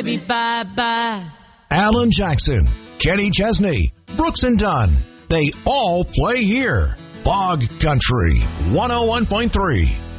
baby, bye-bye. Alan Jackson, Kenny Chesney, Brooks and Dunn. They all play here. Bog Country 101.3.